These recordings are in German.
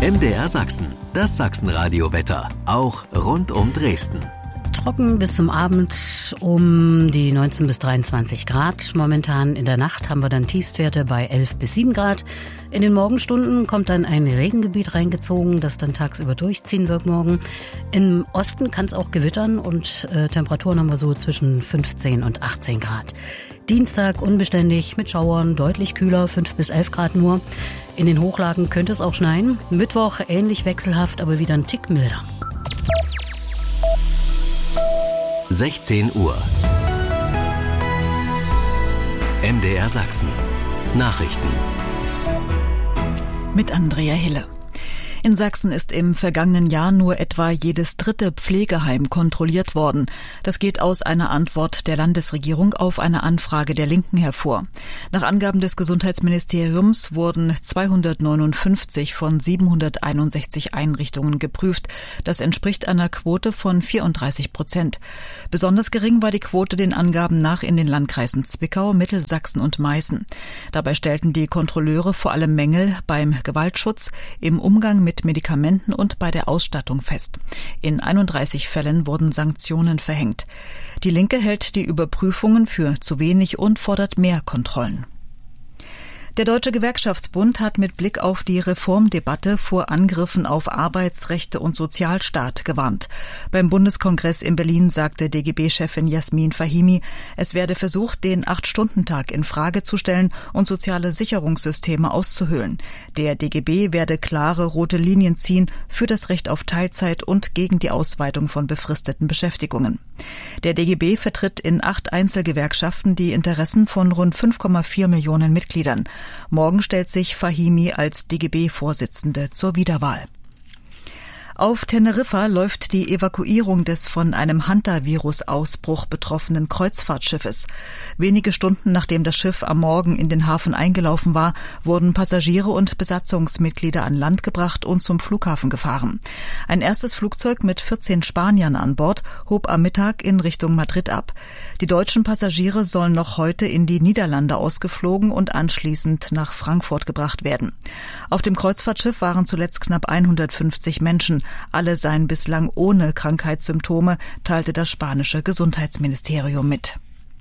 MDR Sachsen, das Sachsenradio-Wetter, auch rund um Dresden. Trocken bis zum Abend um die 19 bis 23 Grad. Momentan in der Nacht haben wir dann Tiefstwerte bei 11 bis 7 Grad. In den Morgenstunden kommt dann ein Regengebiet reingezogen, das dann tagsüber durchziehen wird morgen. Im Osten kann es auch gewittern und Temperaturen haben wir so zwischen 15 und 18 Grad. Dienstag unbeständig mit Schauern, deutlich kühler, 5 bis 11 Grad nur. In den Hochlagen könnte es auch schneien. Mittwoch ähnlich wechselhaft, aber wieder ein Tick milder. 16 Uhr. MDR Sachsen. Nachrichten. Mit Andrea Hille. In Sachsen ist im vergangenen Jahr nur etwa jedes dritte Pflegeheim kontrolliert worden. Das geht aus einer Antwort der Landesregierung auf eine Anfrage der Linken hervor. Nach Angaben des Gesundheitsministeriums wurden 259 von 761 Einrichtungen geprüft. Das entspricht einer Quote von 34%. Besonders gering war die Quote den Angaben nach in den Landkreisen Zwickau, Mittelsachsen und Meißen. Dabei stellten die Kontrolleure vor allem Mängel beim Gewaltschutz, im Umgang mit Medikamenten und bei der Ausstattung fest. In 31 Fällen wurden Sanktionen verhängt. Die Linke hält die Überprüfungen für zu wenig und fordert mehr Kontrollen. Der Deutsche Gewerkschaftsbund hat mit Blick auf die Reformdebatte vor Angriffen auf Arbeitsrechte und Sozialstaat gewarnt. Beim Bundeskongress in Berlin sagte DGB-Chefin Jasmin Fahimi, es werde versucht, den 8-Stunden-Tag in Frage zu stellen und soziale Sicherungssysteme auszuhöhlen. Der DGB werde klare rote Linien ziehen für das Recht auf Teilzeit und gegen die Ausweitung von befristeten Beschäftigungen. Der DGB vertritt in 8 Einzelgewerkschaften die Interessen von rund 5,4 Millionen Mitgliedern. Morgen stellt sich Fahimi als DGB-Vorsitzende zur Wiederwahl. Auf Teneriffa läuft die Evakuierung des von einem Hantavirus-Ausbruch betroffenen Kreuzfahrtschiffes. Wenige Stunden nachdem das Schiff am Morgen in den Hafen eingelaufen war, wurden Passagiere und Besatzungsmitglieder an Land gebracht und zum Flughafen gefahren. Ein erstes Flugzeug mit 14 Spaniern an Bord hob am Mittag in Richtung Madrid ab. Die deutschen Passagiere sollen noch heute in die Niederlande ausgeflogen und anschließend nach Frankfurt gebracht werden. Auf dem Kreuzfahrtschiff waren zuletzt knapp 150 Menschen. Alle seien bislang ohne Krankheitssymptome, teilte das spanische Gesundheitsministerium mit.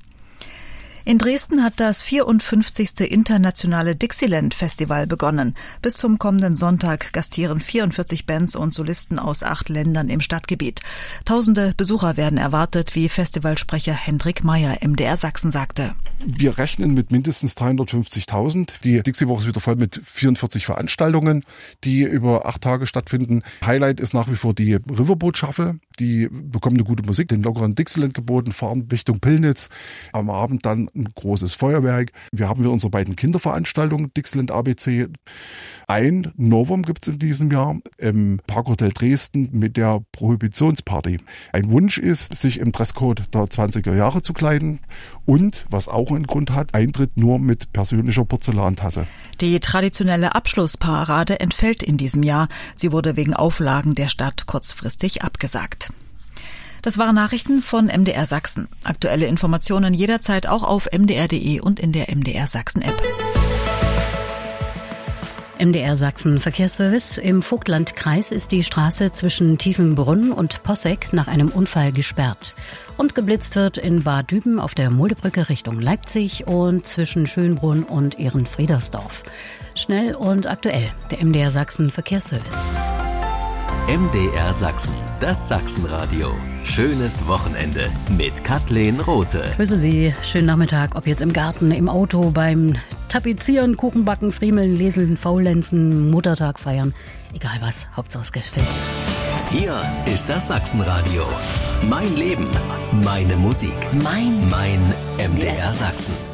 In Dresden hat das 54. internationale Dixieland-Festival begonnen. Bis zum kommenden Sonntag gastieren 44 Bands und Solisten aus 8 Ländern im Stadtgebiet. Tausende Besucher werden erwartet, wie Festivalsprecher Hendrik Meyer MDR Sachsen sagte. Wir rechnen mit mindestens 350.000. Die Dixie-Woche ist wieder voll mit 44 Veranstaltungen, die über 8 Tage stattfinden. Highlight ist nach wie vor die Riverboat Shuffle. Die bekommen eine gute Musik, den lockeren Dixieland geboten, fahren Richtung Pillnitz. Am Abend dann ein großes Feuerwerk. Wir haben unsere beiden Kinderveranstaltungen, Dixieland ABC. Ein Novum gibt es in diesem Jahr im Parkhotel Dresden mit der Prohibitionsparty. Ein Wunsch ist, sich im Dresscode der 20er Jahre zu kleiden und, was auch einen Grund hat, Eintritt nur mit persönlicher Porzellantasse. Die traditionelle Abschlussparade entfällt in diesem Jahr. Sie wurde wegen Auflagen der Stadt kurzfristig abgesagt. Das waren Nachrichten von MDR Sachsen. Aktuelle Informationen jederzeit auch auf mdr.de und in der MDR Sachsen App. MDR Sachsen Verkehrsservice. Im Vogtlandkreis ist die Straße zwischen Tiefenbrunn und Posseck nach einem Unfall gesperrt. Und geblitzt wird in Bad Düben auf der Muldebrücke Richtung Leipzig und zwischen Schönbrunn und Ehrenfriedersdorf. Schnell und aktuell, der MDR Sachsen Verkehrsservice. MDR Sachsen, das Sachsenradio. Schönes Wochenende mit Kathleen Rothe. Grüße Sie, schönen Nachmittag, ob jetzt im Garten, im Auto, beim Tapezieren, Kuchen backen, Friemeln, Lesen, Faulenzen, Muttertag feiern. Egal was, Hauptsache es gefällt dir. Hier ist das Sachsenradio. Mein Leben, meine Musik, mein MDR Sachsen.